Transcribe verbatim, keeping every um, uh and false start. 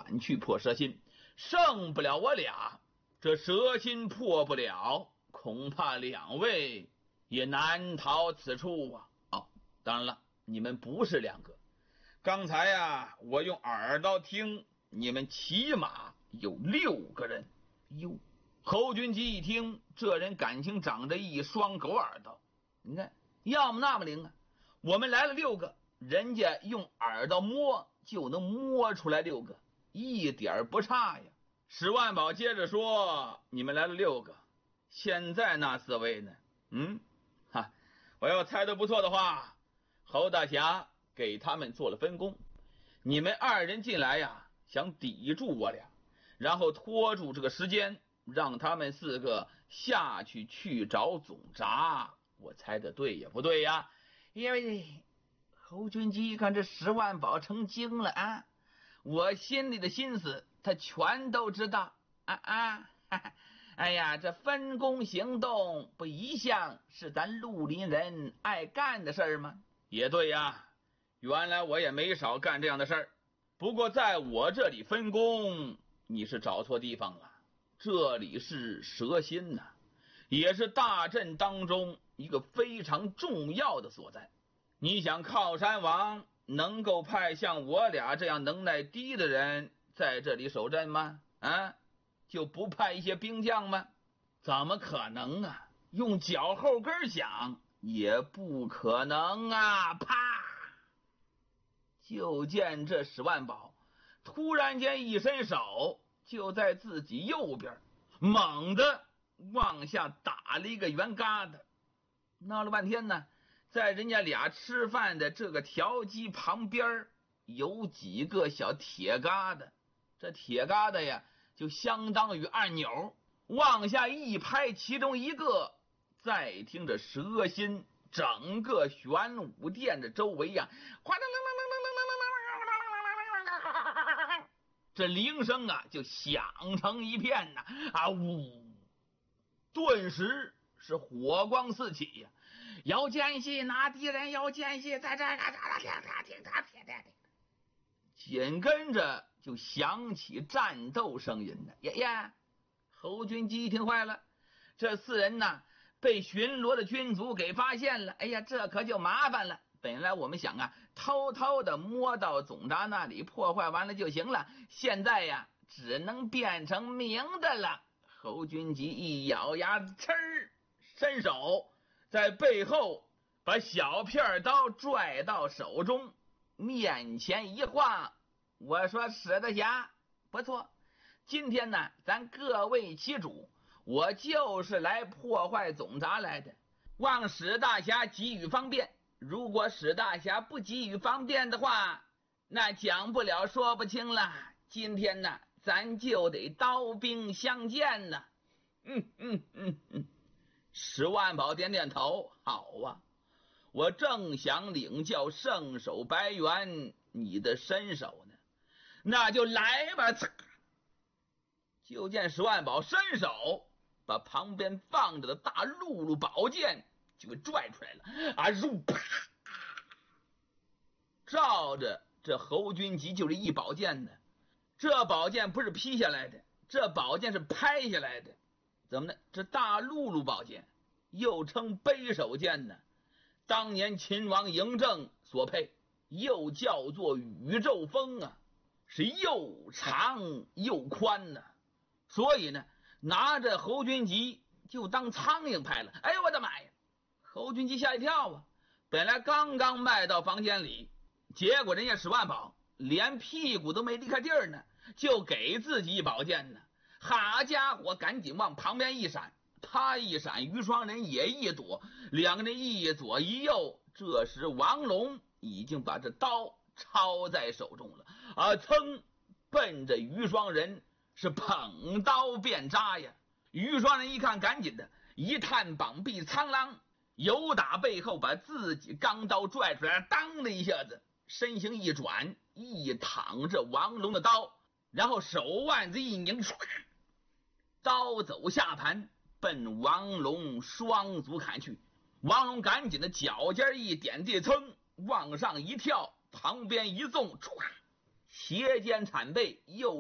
敢去破蛇心，胜不了我俩，这蛇心破不了，恐怕两位也难逃此处啊！哦，当然了，你们不是两个，刚才呀、啊，我用耳朵听，你们起码有六个人。哟，侯君集一听，这人感情长着一双狗耳朵，你看，要么那么灵啊！我们来了六个，人家用耳朵摸就能摸出来六个，一点不差呀。史万宝接着说：“你们来了六个，现在那四位呢？嗯，哈，我要猜得不错的话，侯大侠给他们做了分工，你们二人进来呀，想抵住我俩，然后拖住这个时间，让他们四个下去去找总闸。我猜的对也不对呀？因为侯君集一看这十万宝成精了啊，我心里的心思他全都知道啊啊！哈哈，哎呀，这分工行动不一向是咱绿林人爱干的事儿吗？也对呀，原来我也没少干这样的事儿。不过在我这里分工，你是找错地方了。这里是蛇心呐、啊，也是大阵当中一个非常重要的所在。你想靠山王能够派像我俩这样能耐低的人在这里守阵吗？啊，就不派一些兵将吗？怎么可能啊？用脚后跟想也不可能啊！啪！就见这史万宝突然间一伸手，就在自己右边猛地往下打了一个圆疙瘩。闹了半天呢，在人家俩吃饭的这个条机旁边有几个小铁疙瘩，这铁疙瘩呀就相当于按钮，往下一拍其中一个，再听着蛇心整个玄武殿的周围呀，哗啦啦啦啦啦啦啦啦，这铃声啊就响成一片呐，啊呜，顿时是火光四起呀！有奸细，哪敌人有奸细，在这个紧跟着就响起战斗声音呢。呀呀！侯君集一听坏了，这四人呢被巡逻的军卒给发现了。哎呀，这可就麻烦了。本来我们想啊，偷偷的摸到总闸那里破坏完了就行了，现在呀，只能变成明的了。侯君集一咬牙，呲儿伸手在背后把小片刀拽到手中，面前一晃，我说史大侠不错，今天呢咱各为其主，我就是来破坏总闸来的，望史大侠给予方便。如果史大侠不给予方便的话，那讲不了说不清了，今天呢咱就得刀兵相见呢。嗯嗯嗯嗯，史万宝点点头，好啊，我正想领教圣手白猿你的身手呢，那就来吧。就见史万宝伸手把旁边放着的大露露宝剑就给拽出来了啊！如啪，照着这侯君集就是一宝剑呢。这宝剑不是劈下来的，这宝剑是拍下来的。怎么呢？这大露露宝剑又称背手剑呢，当年秦王嬴政所配，又叫做宇宙风啊，是又长又宽呢。所以呢，拿着侯君集就当苍蝇拍了。哎呦我的妈呀！侯君集吓一跳啊！本来刚刚迈到房间里，结果人家史万宝连屁股都没离开地儿呢，就给自己一宝剑呢。好家伙，赶紧往旁边一闪，他一闪，于双人也一躲，两个人一左一右。这时王龙已经把这刀抄在手中了啊！噌，奔着于双人是捧刀便扎呀！于双人一看，赶紧的一探膀臂，苍啷由打背后把自己钢刀拽出来，当的一下子身形一转，一躺着王龙的刀，然后手腕子一拧，刀走下盘，奔王龙双足砍去。王龙赶紧的脚尖一点地，噌往上一跳，旁边一纵，斜肩铲背，又